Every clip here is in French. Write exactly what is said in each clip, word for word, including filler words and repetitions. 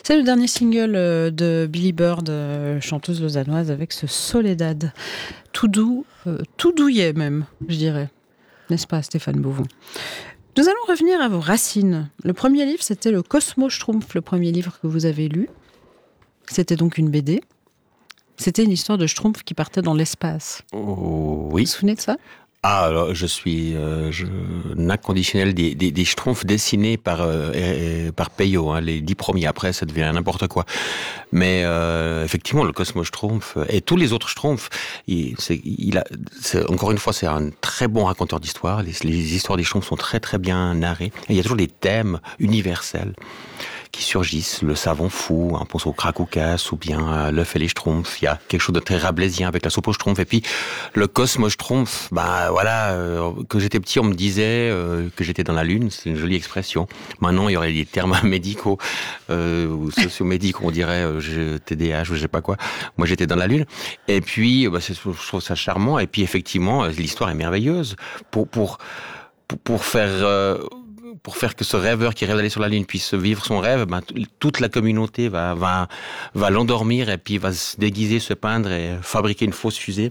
C'est le dernier single de Billy Bird, chanteuse lausannoise, avec ce Soledad. Tout doux, euh, tout douillet même, je dirais. N'est-ce pas, Stéphane Beauvon ? Nous allons revenir à vos racines. Le premier livre, c'était le Cosmo Schtroumpf, le premier livre que vous avez lu. C'était donc une B D. C'était une histoire de Schtroumpf qui partait dans l'espace. Oh, oui. Vous vous souvenez de ça ? Ah, alors, je suis euh, je, un inconditionnel des, des, des Schtroumpfs dessinés par, euh, et, et, par Peyo, hein, les dix premiers. Après, ça devient n'importe quoi. Mais euh, effectivement, le Cosmo Schtroumpf et tous les autres Schtroumpfs, il, c'est, il a, c'est, encore une fois, c'est un très bon raconteur d'histoire. Les, les histoires des Schtroumpfs sont très très bien narrées. Et il y a toujours des thèmes universels qui surgissent, le savon fou, on pense au Krakoukas, ou bien euh, l'œuf et les Schtroumpfs. Il y a quelque chose de très rabelaisien avec la soupe aux Schtroumpfs. Et puis, le Cosmo Schtroumpf, bah voilà, euh, quand j'étais petit, on me disait euh, que j'étais dans la Lune, c'est une jolie expression. Maintenant, il y aurait des termes médicaux, euh, ou sociomédicaux, on dirait euh, T D A H ou je sais pas quoi. Moi, j'étais dans la Lune. Et puis, bah, c'est, je trouve ça charmant. Et puis, effectivement, l'histoire est merveilleuse. Pour, pour, pour, pour faire... Euh, pour faire que ce rêveur qui rêve d'aller sur la Lune puisse vivre son rêve, ben, toute la communauté va, va, va l'endormir et puis va se déguiser, se peindre et fabriquer une fausse fusée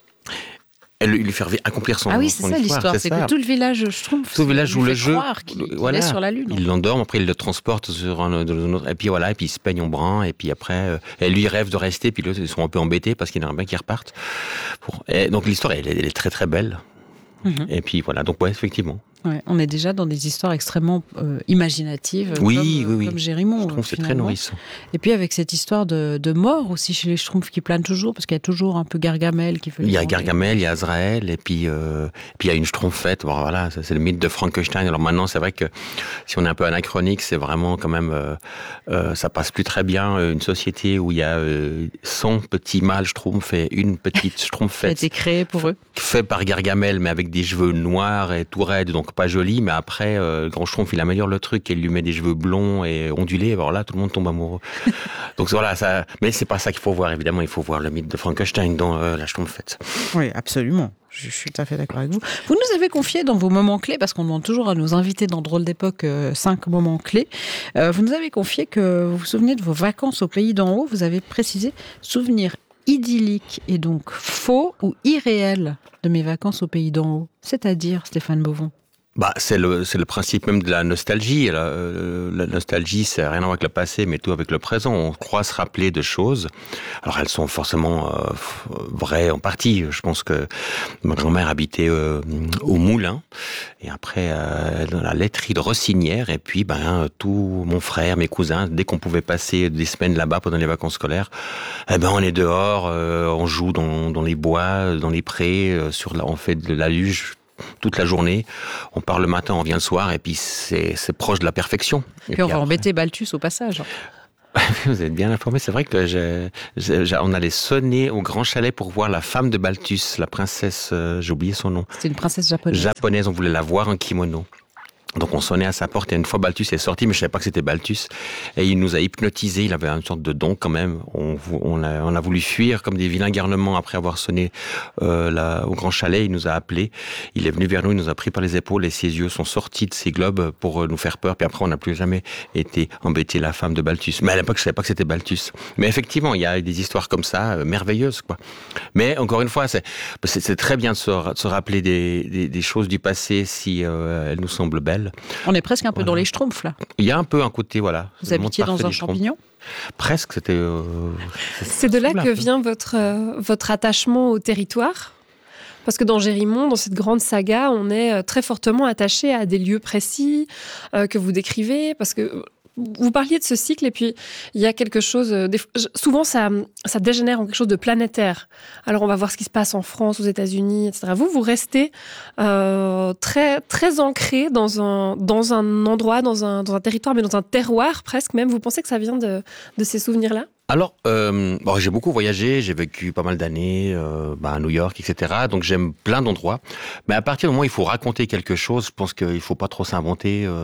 et lui faire accomplir son, ah oui, c'est son ça histoire. l'histoire, c'est, c'est ça. que tout le village Schtroumpf tout le village joue le jeu, qu'il, qu'il voilà. est sur la Lune. Il l'endorme, après il le transporte sur un autre, et puis voilà, et puis il se peigne en brun, et puis après, euh, et lui il rêve de rester, puis là ils sont un peu embêtés parce qu'il aimerait bien qu'ils repartent. Pour... Et donc l'histoire elle, elle est très très belle. Mm-hmm. Et puis voilà, donc ouais, effectivement. Ouais, on est déjà dans des histoires extrêmement euh, imaginatives, oui, comme, oui, oui. comme Gérimond. Je trouve que c'est très nourrissant. Et puis avec cette histoire de, de mort aussi chez les Schtroumpfs qui planent toujours, parce qu'il y a toujours un peu Gargamel qui fait. Il y a Gargamel, il y a Azraël, et puis euh, puis il y a une Schtroumpfette. Bon, voilà, ça, c'est le mythe de Frankenstein. Alors maintenant, c'est vrai que si on est un peu anachronique, c'est vraiment quand même, euh, euh, ça passe plus très bien. Une société où il y a euh, cent petits mâles Schtroumpfs et une petite Schtroumpfette. Qui a été créée pour eux. Fait par Gargamel, mais avec des cheveux noirs et tout raides, donc pas joli, mais après, euh, le grand Schtroumpf, il améliore le truc et il lui met des cheveux blonds et ondulés, alors là, tout le monde tombe amoureux. Donc voilà, ça, mais c'est pas ça qu'il faut voir, évidemment, il faut voir le mythe de Frankenstein dans euh, la Schtroumpfette. Oui, absolument. Je suis tout à fait d'accord avec vous. Vous nous avez confié dans vos moments clés, parce qu'on demande toujours à nos invités dans Drôle d'époque euh, cinq moments clés, euh, vous nous avez confié que vous vous souvenez de vos vacances au pays d'en haut, vous avez précisé souvenir idyllique et donc faux ou irréel de mes vacances au pays d'en haut, c'est-à-dire Stéphane Beauvon. Bah, c'est le, c'est le principe même de la nostalgie. La, euh, la nostalgie, c'est rien à voir avec le passé, mais tout avec le présent. On croit se rappeler de choses. Alors, elles sont forcément euh, vraies en partie. Je pense que ma grand-mère habitait euh, au Moulin, et après, euh, dans la laiterie de Rossinière, et puis, ben, tout mon frère, mes cousins, dès qu'on pouvait passer des semaines là-bas pendant les vacances scolaires, eh ben, on est dehors, euh, on joue dans, dans les bois, dans les prés, euh, sur la, on fait de la luge toute la journée, on part le matin, on vient le soir, et puis c'est, c'est proche de la perfection. Et et puis on puis va après... embêter Balthus au passage. Vous êtes bien informé, c'est vrai que j'ai, j'ai, on allait sonner au Grand Chalet pour voir la femme de Balthus, la princesse, euh, j'ai oublié son nom. C'était une princesse japonaise. Japonaise, on voulait la voir en kimono. Donc on sonnait à sa porte et une fois Balthus est sorti, mais je savais pas que c'était Balthus. Et il nous a hypnotisés, il avait une sorte de don quand même. On, on, a, on a voulu fuir comme des vilains garnements après avoir sonné euh, là, au Grand Chalet. Il nous a appelés, il est venu vers nous, il nous a pris par les épaules et ses yeux sont sortis de ses globes pour nous faire peur. Puis après on n'a plus jamais été embêté la femme de Balthus. Mais à l'époque je savais pas que c'était Balthus. Mais effectivement il y a des histoires comme ça, euh, merveilleuses quoi. Mais encore une fois, c'est, c'est, c'est très bien de se, de se rappeler des, des, des choses du passé si euh, elles nous semblent belles. On est presque un peu voilà. Dans les Schtroumpfs, là. Il y a un peu un côté, voilà. Vous habitiez dans un champignon ? Presque, c'était... Euh, c'est de là que vient votre, euh, votre attachement au territoire ? Parce que dans Gérimond, dans cette grande saga, on est très fortement attaché à des lieux précis euh, que vous décrivez, parce que... Vous parliez de ce cycle et puis il y a quelque chose... Souvent, ça, ça dégénère en quelque chose de planétaire. Alors, on va voir ce qui se passe en France, aux États-Unis, et cetera. Vous, vous restez euh, très, très ancré dans un, dans un endroit, dans un, dans un territoire, mais dans un terroir presque même. Vous pensez que ça vient de, de ces souvenirs-là ? Alors, euh, bon, j'ai beaucoup voyagé, j'ai vécu pas mal d'années euh, bah, à New York, et cetera. Donc j'aime plein d'endroits. Mais à partir du moment où il faut raconter quelque chose, je pense qu'il faut pas trop s'inventer. Euh,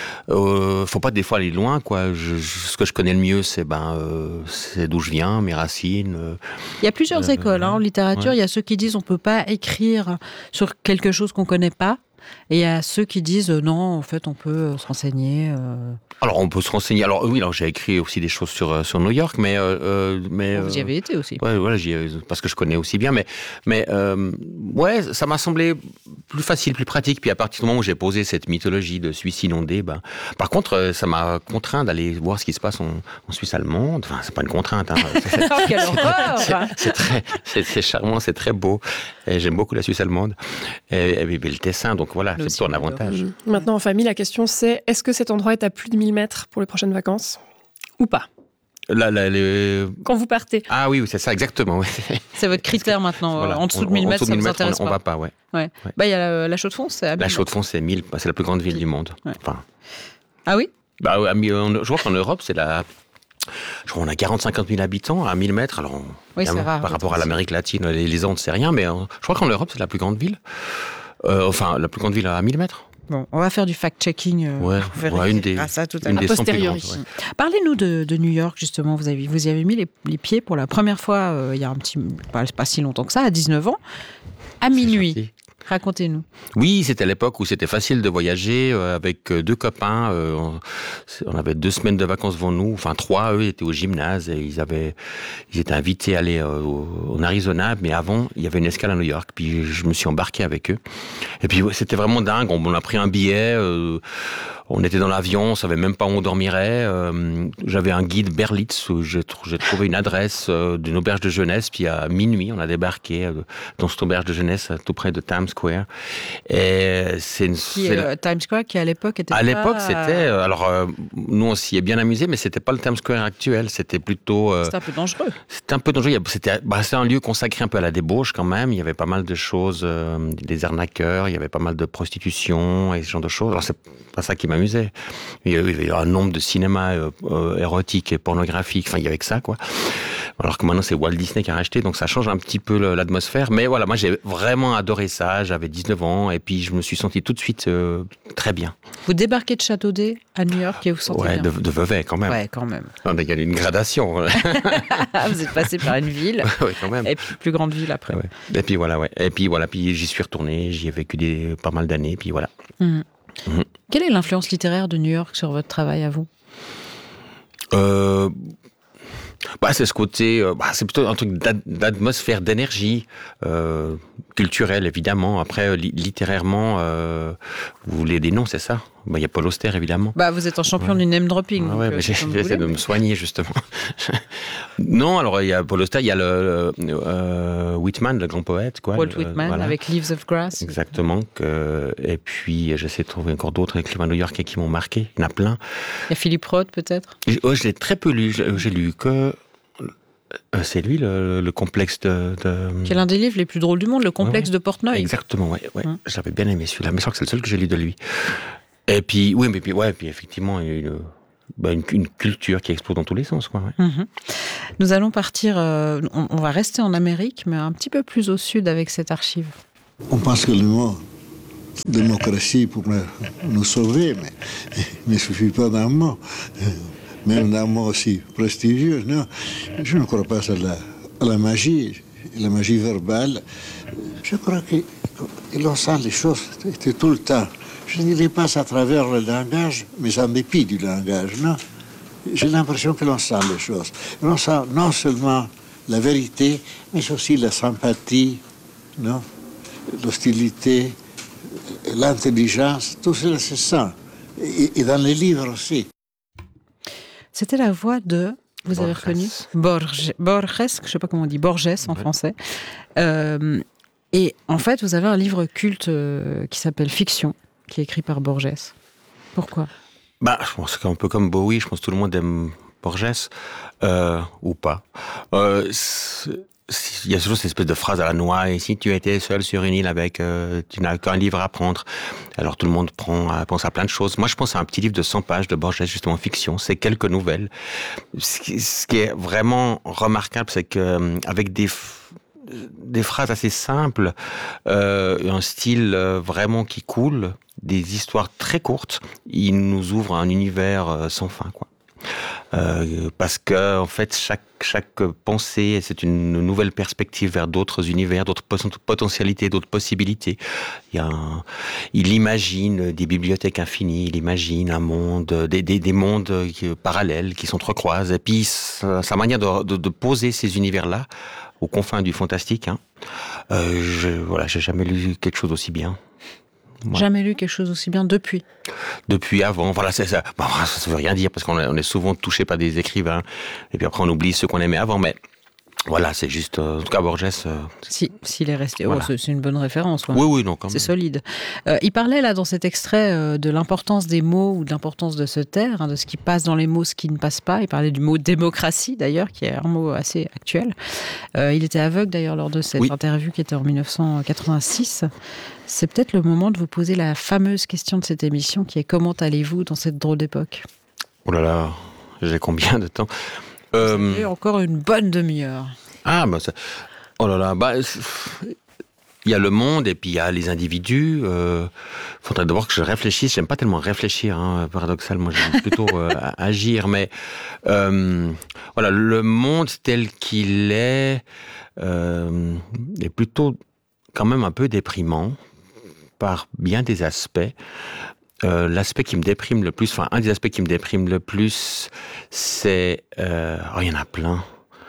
euh, faut pas des fois aller loin, quoi. Je, je, ce que je connais le mieux, c'est ben, euh, c'est d'où je viens, mes racines. Euh, il y a plusieurs euh, écoles hein, en littérature. Ouais. Il y a ceux qui disent on peut pas écrire sur quelque chose qu'on connaît pas. Et il y a ceux qui disent, euh, non, en fait, on peut euh, se renseigner. Euh... Alors, on peut se renseigner. Alors, oui, alors, j'ai écrit aussi des choses sur, sur New York, mais... Euh, mais Vous y avez été aussi. Ouais, voilà, j'y, parce que je connais aussi bien, mais, mais euh, ouais, ça m'a semblé plus facile, plus pratique. Puis à partir du moment où j'ai posé cette mythologie de Suisse inondée, ben, par contre, ça m'a contraint d'aller voir ce qui se passe en, en Suisse allemande. Enfin, c'est pas une contrainte. Hein. C'est, oh, quelle horreur c'est, c'est, très, c'est, c'est charmant, c'est très beau. Et j'aime beaucoup la Suisse allemande. Et, et, et le Tessin, donc voilà, le c'est tout un avantage. Mmh. Maintenant, en famille, la question c'est, est-ce que cet endroit est à plus de mille mètres pour les prochaines vacances ou pas? Là, là, les... Quand vous partez. Ah oui, oui, c'est ça, exactement. Ouais. C'est votre critère maintenant. Voilà. En dessous de mille mètres, ça ne vous intéresse on, pas. On va pas, ouais. ouais. ouais. Bah, il y a la, la Chaux-de-Fonds, c'est à mille La Chaux-de-Fonds, c'est mille, c'est la plus grande ville du monde. Ouais. Enfin... Ah oui? Bah, je vois qu'en Europe, c'est la... Je crois qu'on a quarante à cinquante mille habitants à mille mètres. Alors, oui, c'est rare, par rapport à l'Amérique latine, les, les Andes, c'est rien, mais euh, je crois qu'en Europe, c'est la plus grande ville. Euh, enfin, la plus grande ville à mille mètres. Bon, on va faire du fact-checking. Euh, ouais, ouais, une des, ça tout à une l'heure. Des posteriori. Grandes, ouais. Parlez-nous de, de New York, justement. Vous, avez, vous y avez mis les, les pieds pour la première fois, euh, il y a un petit, pas, pas si longtemps que ça, à dix-neuf ans, à minuit. Racontez-nous. Oui, c'était l'époque où c'était facile de voyager euh, avec deux copains. Euh, on, on avait deux semaines de vacances devant nous. Enfin, trois, eux, étaient au gymnase et ils, avaient, ils étaient invités à aller euh, au, en Arizona. Mais avant, il y avait une escale à New York. Puis je me suis embarqué avec eux. Et puis ouais, c'était vraiment dingue. On, on a pris un billet. Euh, on était dans l'avion. On savait même pas où on dormirait. Euh, j'avais un guide Berlitz où j'ai, j'ai trouvé une adresse euh, d'une auberge de jeunesse. Puis à minuit, on a débarqué euh, dans cette auberge de jeunesse tout près de Times Square. Et c'est une, qui, c'est euh, la... Times Square qui à l'époque était à pas... l'époque c'était euh, alors euh, nous on s'y est bien amusé, mais c'était pas le Times Square actuel, c'était plutôt euh, c'était un peu dangereux. C'était un peu dangereux. C'était bah, c'est un lieu consacré un peu à la débauche quand même. Il y avait pas mal de choses, euh, des arnaqueurs, il y avait pas mal de prostitution et ce genre de choses. Alors c'est pas ça qui m'amusait. Il y avait un nombre de cinémas euh, euh, érotiques et pornographiques. Enfin il y avait que ça quoi. Alors que maintenant c'est Walt Disney qui a racheté, donc ça change un petit peu l'atmosphère. Mais voilà, moi j'ai vraiment adoré ça. J'avais dix-neuf ans et puis je me suis senti tout de suite euh, très bien. Vous débarquez de Châteaudet à New York et vous sentez ouais, bien. de, de Vevey quand même. Ouais, quand même. Il y a une gradation. Vous êtes passé par une ville. Ouais, quand même. Et puis plus grande ville après. Ouais. Et puis voilà, ouais. Et puis voilà, puis j'y suis retourné, j'y ai vécu des, pas mal d'années, puis voilà. Mmh. Mmh. Quelle est l'influence littéraire de New York sur votre travail à vous ? euh... Bah, c'est ce côté, euh, bah, c'est plutôt un truc d'ad- d'atmosphère, d'énergie, euh, culturelle évidemment. Après, li- littérairement, euh, vous voulez des noms, c'est ça ? Bah, y a Paul Auster évidemment. Bah, vous êtes un champion ouais. du name dropping. Ah ouais, donc, mais j'ai, j'essaie voulez, de mais... me soigner justement. Non, alors il y a Paul Auster, il y a le euh, Whitman, le grand poète, quoi. Walt le, Whitman voilà. avec Leaves of Grass. Exactement. Que, et puis j'essaie de trouver encore d'autres écrivains new-yorkais qui m'ont marqué. Il y en a plein. Il y a Philip Roth peut-être. Je, oh, je l'ai très peu lu. J'ai, j'ai lu que. C'est lui, le, le complexe de, de... Qui est l'un des livres les plus drôles du monde, le complexe ouais, de Portnoy. Exactement, ouais, ouais. Hum. J'avais bien aimé celui-là, mais je crois que c'est le seul que j'ai lu de lui. Et puis, oui, mais puis, ouais, puis effectivement, il y a une, bah, une, une culture qui explose dans tous les sens, quoi. Ouais. Mm-hmm. Nous allons partir, euh, on, on va rester en Amérique, mais un petit peu plus au sud avec cette archive. On pense que le mot démocratie pourrait nous sauver, mais il ne suffit pas d'un mot. Même d'un mot aussi prestigieux, non. Je ne crois pas à la, à la magie, la magie verbale. Je crois qu'il sent les choses tout le temps. Je ne dirais pas à travers le langage, mais en dépit du langage, non. J'ai l'impression que l'on sent les choses. On sent non seulement la vérité, mais aussi la sympathie, non, l'hostilité, l'intelligence, tout cela se sent. Et, et dans les livres aussi. C'était la voix de, vous Borges. avez reconnu Borges, Borges, je ne sais pas comment on dit, Borges en ouais. français. Euh, et en fait, vous avez un livre culte euh, qui s'appelle Fiction, qui est écrit par Borges. Pourquoi ? Bah, je pense qu'un peu comme Bowie, je pense que tout le monde aime Borges, euh, ou pas. Euh, il y a toujours cette espèce de phrase à la noix, et si tu étais seul sur une île avec, euh, tu n'as qu'un livre à prendre. Alors tout le monde prend, pense à plein de choses. Moi, je pense à un petit livre de cent pages de Borges, justement, fiction. C'est quelques nouvelles. Ce qui, ce qui est vraiment remarquable, c'est que, avec des, des phrases assez simples, euh, un style vraiment qui coule, des histoires très courtes, il nous ouvre un univers sans fin, quoi. Euh, parce que, en fait, chaque, chaque pensée, c'est une nouvelle perspective vers d'autres univers, d'autres potentialités, d'autres possibilités. Il, y a un, il imagine des bibliothèques infinies, il imagine un monde, des, des, des mondes parallèles qui s'entrecroisent. Et puis, sa, sa manière de, de, de poser ces univers-là, aux confins du fantastique, hein, euh, je, voilà, j'ai jamais lu quelque chose d'aussi bien. Ouais. Jamais lu quelque chose aussi bien depuis. Depuis avant, voilà, c'est ça. Bon, ça veut rien dire parce qu'on est, on est souvent touché par des écrivains et puis après on oublie ceux qu'on aimait avant, mais voilà, c'est juste. Euh, en tout cas, Borges. Euh, si, s'il est resté, voilà. oh, c'est une bonne référence. Ouais. Oui, oui, non, quand c'est même. solide. Euh, il parlait là dans cet extrait euh, de l'importance des mots ou de l'importance de se taire, hein, de ce qui passe dans les mots, ce qui ne passe pas. Il parlait du mot démocratie d'ailleurs, qui est un mot assez actuel. Euh, il était aveugle d'ailleurs lors de cette oui. interview qui était en dix-neuf cent quatre-vingt-six. C'est peut-être le moment de vous poser la fameuse question de cette émission qui est comment allez-vous dans cette drôle d'époque ? Oh là là, j'ai combien de temps ? Euh... J'ai encore une bonne demi-heure. Ah, bah ça... Oh là là, bah... Il y a le monde et puis il y a les individus. Il euh, faudrait d'abord que je réfléchisse. J'aime pas tellement réfléchir, hein, paradoxalement. J'aime plutôt euh, agir. Mais euh, voilà, le monde tel qu'il est euh, est plutôt quand même un peu déprimant par bien des aspects. Euh, l'aspect qui me déprime le plus, enfin un des aspects qui me déprime le plus, c'est... Euh, oh, il y en a plein.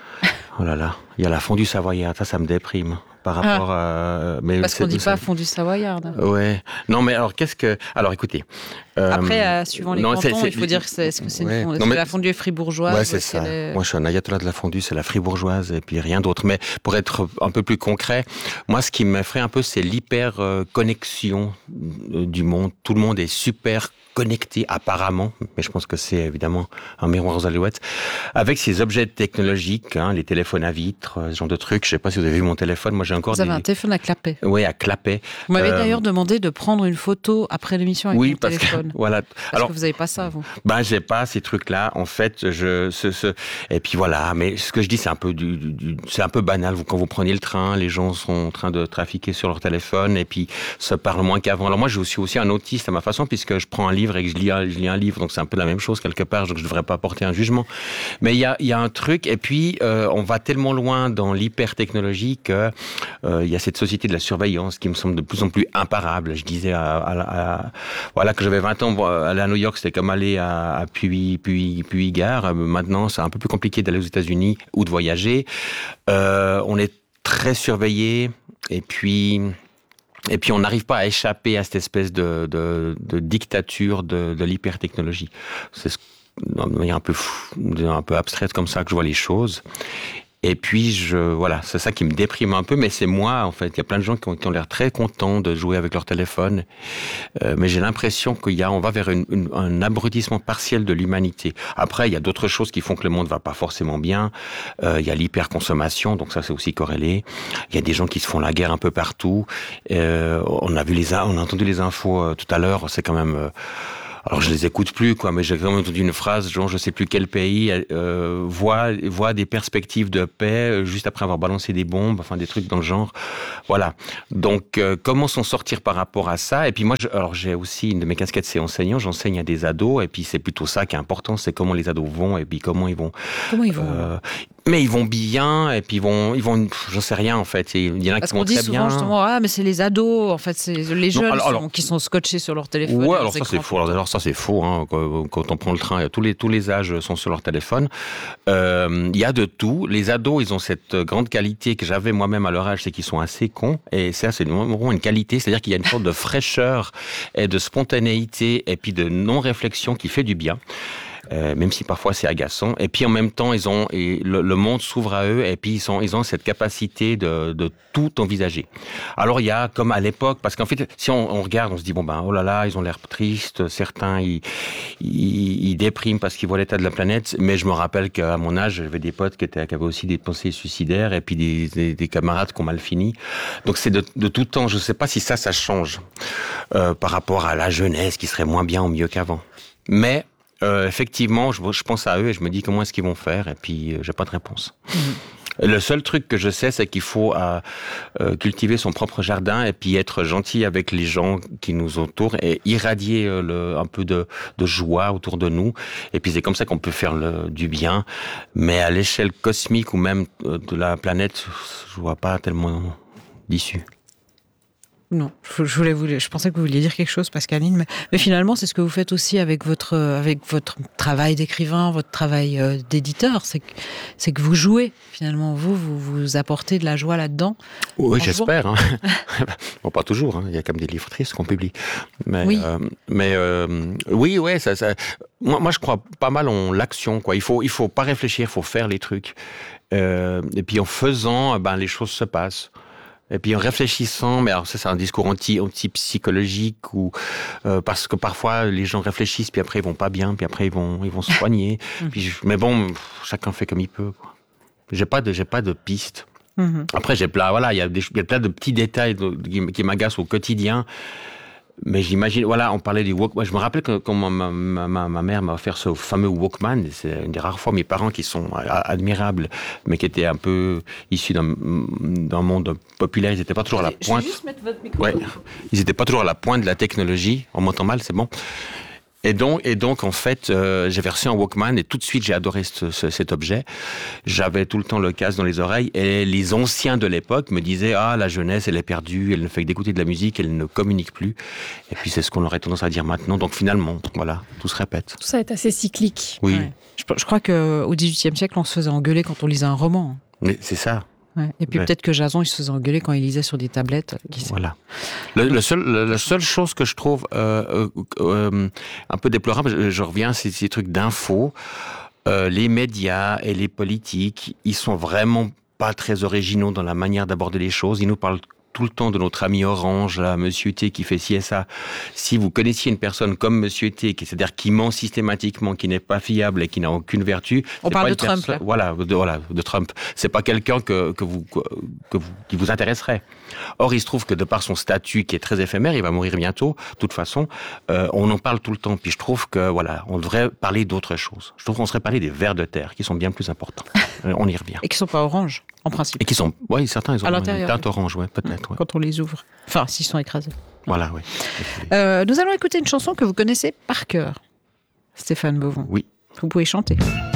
Oh là là, il y a la fondue savoyarde, ça, ça me déprime. Par rapport ah, à... Mais parce qu'on ne dit pas fondue savoyarde. Ouais. Non, mais alors, qu'est-ce que... Alors, écoutez... Euh, Après, euh, suivant les non, cantons, c'est, c'est, il faut dire que c'est, est-ce que c'est, ouais. une fondue, non, mais... la fondue est fribourgeoise. Ouais, c'est ça. Est... Moi, je suis un ayatollah de la fondue, c'est la fribourgeoise et puis rien d'autre. Mais pour être un peu plus concret, moi, ce qui m'effraie un peu, c'est l'hyper-connexion du monde. Tout le monde est super connecté, apparemment, mais je pense que c'est évidemment un miroir aux alouettes, avec ces objets technologiques, hein, les téléphones à vitre, ce genre de trucs. Je sais pas si vous avez vu mon téléphone, moi j'ai encore Vous avez des... un téléphone à clapet. Oui, à clapet. Vous m'avez euh... d'ailleurs demandé de prendre une photo après l'émission avec oui, mon parce téléphone. Que, voilà. Parce Alors, que vous n'avez pas ça, vous. Ben, j'ai pas ces trucs-là. En fait, je, ce, ce... et puis voilà. Mais ce que je dis, c'est un peu du, du c'est un peu banal. Vous, quand vous prenez le train, les gens sont en train de trafiquer sur leur téléphone et puis se parlent moins qu'avant. Alors moi, je suis aussi un autiste à ma façon puisque je prends un livre et que je lis, je lis un livre, donc c'est un peu la même chose quelque part. Donc je devrais pas porter un jugement. Mais il y a, il y a un truc. Et puis euh, on va tellement loin dans l'hyper-technologie que euh, il y a cette société de la surveillance qui me semble de plus en plus imparable. Je disais à, à, à, voilà que j'avais vingt ans, aller à New York, c'était comme aller à, à Puy, Puy, Puy-Gare. Maintenant, c'est un peu plus compliqué d'aller aux États-Unis ou de voyager. Euh, on est très surveillé et puis... Et puis on n'arrive pas à échapper à cette espèce de, de, de dictature de, de l'hypertechnologie. C'est ce, de manière un peu, fou, un peu abstraite comme ça que je vois les choses. Et puis, je, voilà, c'est ça qui me déprime un peu, mais c'est moi, en fait. Il y a plein de gens qui ont, qui ont l'air très contents de jouer avec leur téléphone. Euh, mais j'ai l'impression qu'il y a, on va vers une, une, un abrutissement partiel de l'humanité. Après, il y a d'autres choses qui font que le monde va pas forcément bien. Euh, il y a l'hyperconsommation, donc ça, c'est aussi corrélé. Il y a des gens qui se font la guerre un peu partout. Euh, on a vu les, on a entendu les infos euh, tout à l'heure. C'est quand même, euh, alors je les écoute plus, quoi, mais j'ai quand même entendu une phrase, genre je sais plus quel pays euh, voit voit des perspectives de paix juste après avoir balancé des bombes, enfin des trucs dans le genre. Voilà. Donc euh, comment s'en sortir par rapport à ça ? Et puis moi, je, alors j'ai aussi une de mes casquettes, c'est enseignant. J'enseigne à des ados, et puis c'est plutôt ça qui est important, c'est comment les ados vont, et puis comment ils vont. Comment ils vont euh, Mais ils vont bien, et puis ils vont, ils vont, j'en sais rien en fait. Il y en a Parce qui vont très bien. Parce qu'on dit souvent justement, ah mais c'est les ados, en fait, c'est les jeunes non, alors, sont, alors, qui sont scotchés sur leur téléphone. Ouais, alors ça c'est faux. Alors, alors ça c'est faux. Hein. Quand, quand on prend le train, tous les tous les âges sont sur leur téléphone. Euh, il y a de tout. Les ados, ils ont cette grande qualité que j'avais moi-même à leur âge, c'est qu'ils sont assez cons. Et ça, c'est vraiment une qualité, c'est-à-dire qu'il y a une sorte de fraîcheur et de spontanéité et puis de non-réflexion qui fait du bien. Euh, même si parfois c'est agaçant. Et puis en même temps, ils ont et le, le monde s'ouvre à eux et puis ils, sont, ils ont cette capacité de, de tout envisager. Alors il y a comme à l'époque, parce qu'en fait, si on, on regarde, on se dit bon ben oh là là, ils ont l'air tristes. Certains ils, ils, ils dépriment parce qu'ils voient l'état de la planète. Mais je me rappelle qu'à mon âge, j'avais des potes qui, étaient, qui avaient aussi des pensées suicidaires et puis des, des, des camarades qui ont mal fini. Donc c'est de, de tout temps. Je ne sais pas si ça, ça change euh, par rapport à la jeunesse qui serait moins bien ou mieux qu'avant. Mais Euh, effectivement, je, je pense à eux et je me dis comment est-ce qu'ils vont faire et puis euh, j'ai pas de réponse. Mmh. Le seul truc que je sais, c'est qu'il faut euh, euh, cultiver son propre jardin et puis être gentil avec les gens qui nous entourent et irradier euh, le, un peu de, de joie autour de nous. Et puis c'est comme ça qu'on peut faire le, du bien. Mais à l'échelle cosmique ou même euh, de la planète, je vois pas tellement d'issue. Non, je, voulais, vous, je pensais que vous vouliez dire quelque chose, Pascaline, mais, mais finalement, c'est ce que vous faites aussi avec votre, avec votre travail d'écrivain, votre travail euh, d'éditeur. C'est que, c'est que vous jouez, finalement. Vous, vous, vous apportez de la joie là-dedans. Oui, j'espère. Hein. Bon, pas toujours. Hein. Il y a quand même des livres tristes qu'on publie. Mais, oui, euh, mais euh, oui, ouais, ça, ça, moi, moi, je crois pas mal en l'action, quoi. Il faut, il faut pas réfléchir, il faut faire les trucs. Euh, et puis en faisant, ben, les choses se passent. Et puis en réfléchissant, mais alors ça c'est un discours anti, anti-psychologique ou euh, parce que parfois les gens réfléchissent puis après ils vont pas bien, puis après ils vont ils vont se soigner. Puis je, mais bon, chacun fait comme il peut, quoi. J'ai pas de j'ai pas de piste. Mm-hmm. Après j'ai plein voilà, il y a des il y a plein de petits détails de, qui, qui m'agacent au quotidien. Mais j'imagine, voilà, on parlait du Walkman. Je me rappelle que quand ma, ma, ma, ma mère m'a offert ce fameux Walkman, c'est une des rares fois mes parents qui sont admirables, mais qui étaient un peu issus d'un, d'un monde populaire. Ils n'étaient pas toujours à la pointe. Je vais juste mettre votre micro. Ouais, ils n'étaient pas toujours à la pointe de la technologie. On m'entend mal, c'est bon. Et donc, et donc, en fait, euh, j'avais reçu un Walkman et tout de suite, j'ai adoré ce, ce, cet objet. J'avais tout le temps le casque dans les oreilles et les anciens de l'époque me disaient « Ah, la jeunesse, elle est perdue, elle ne fait que d'écouter de la musique, elle ne communique plus. » Et puis, c'est ce qu'on aurait tendance à dire maintenant. Donc, finalement, voilà, tout se répète. Tout ça est assez cyclique. Oui. Ouais. Je, je crois qu'au dix-huitième siècle, on se faisait engueuler quand on lisait un roman. Mais c'est ça. Ouais. Et puis ouais. Peut-être que Jason, il se faisait engueuler quand il lisait sur des tablettes. Qui voilà. Le, le seul, le, la seule chose que je trouve euh, euh, euh, un peu déplorable, je, je reviens à ces, ces trucs d'infos, euh, les médias et les politiques, ils sont vraiment pas très originaux dans la manière d'aborder les choses. Ils nous parlent tout le temps de notre ami Orange, là, Monsieur T, qui fait ci et ça. Si vous connaissiez une personne comme Monsieur T, qui, c'est-à-dire qui ment systématiquement, qui n'est pas fiable et qui n'a aucune vertu... On parle de perso- Trump, là. Voilà, de, voilà, de Trump. C'est pas quelqu'un que, que vous, que vous, qui vous intéresserait. Or, il se trouve que de par son statut qui est très éphémère, il va mourir bientôt, de toute façon, euh, on en parle tout le temps. Puis je trouve que, voilà, on devrait parler d'autres choses. Je trouve qu'on serait parler des vers de terre, qui sont bien plus importants. On y revient. Et qui sont pas orange, en principe. Et qui sont, oui, certains, ils ont une teinte oui. orange, ouais, peut-être. Ouais. Quand on les ouvre. Enfin, s'ils sont écrasés. Voilà, oui. Euh, nous allons écouter une chanson que vous connaissez par cœur. Stéphane Beauvon. Oui. Vous pouvez chanter.